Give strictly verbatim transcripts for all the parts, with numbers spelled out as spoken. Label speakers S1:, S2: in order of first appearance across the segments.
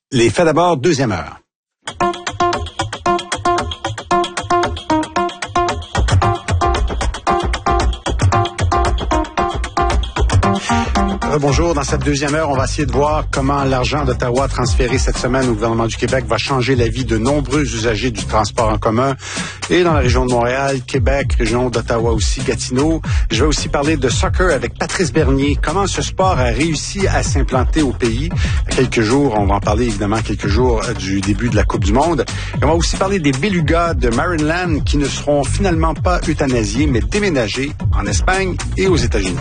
S1: Les faits d'abord, deuxième heure. Bonjour. Dans cette deuxième heure, on va essayer de voir comment l'argent d'Ottawa transféré cette semaine au gouvernement du Québec va changer la vie de nombreux usagers du transport en commun et dans la région de Montréal, Québec, région d'Ottawa aussi, Gatineau. Je vais aussi parler de soccer avec Patrice Bernier. Comment ce sport a réussi à s'implanter au pays. Quelques jours, on va en parler évidemment quelques jours du début de la Coupe du Monde. Et on va aussi parler des belugas de Maryland qui ne seront finalement pas euthanasiés, mais déménagés en Espagne et aux États-Unis.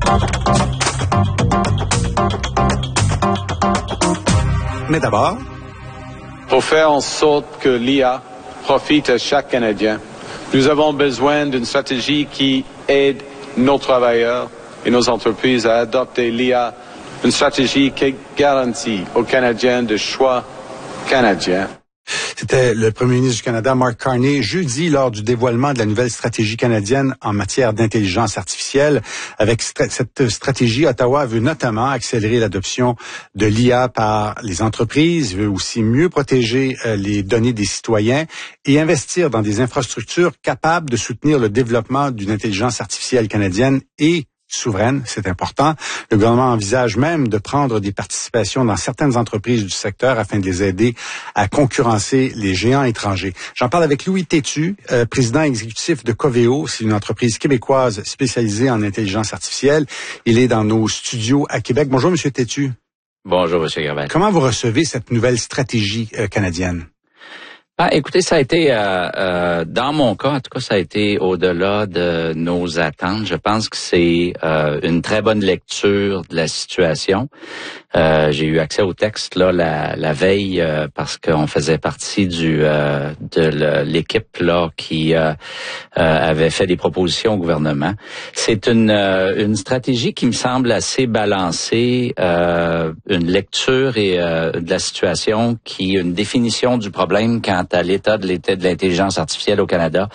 S1: Mais d'abord,
S2: pour faire en sorte que l'I A profite à chaque Canadien, nous avons besoin d'une stratégie qui aide nos travailleurs et nos entreprises à adopter l'I A, une stratégie qui garantit aux Canadiens de choix canadiens.
S1: C'était le premier ministre du Canada, Mark Carney, jeudi lors du dévoilement de la nouvelle stratégie canadienne en matière d'intelligence artificielle. Avec st- cette stratégie, Ottawa veut notamment accélérer l'adoption de l'I A par les entreprises, veut aussi mieux protéger euh, les données des citoyens et investir dans des infrastructures capables de soutenir le développement d'une intelligence artificielle canadienne et souveraine, c'est important. Le gouvernement envisage même de prendre des participations dans certaines entreprises du secteur afin de les aider à concurrencer les géants étrangers. J'en parle avec Louis Tétu, euh, président exécutif de Coveo. C'est une entreprise québécoise spécialisée en intelligence artificielle. Il est dans nos studios à Québec. Bonjour, Monsieur Tétu.
S3: Bonjour, Monsieur Gravel.
S1: Comment vous recevez cette nouvelle stratégie euh, canadienne?
S3: Ah, écoutez, ça a été, euh, euh, dans mon cas, en tout cas, ça a été au-delà de nos attentes. Je pense que c'est euh, une très bonne lecture de la situation. Euh, j'ai eu accès au texte là la, la veille euh, parce qu'on faisait partie du euh, de l'équipe là qui euh, euh, avait fait des propositions au gouvernement. C'est une euh, une stratégie qui me semble assez balancée, euh, une lecture et euh, de la situation qui une définition du problème quant à l'état de l'état de l'intelligence artificielle au Canada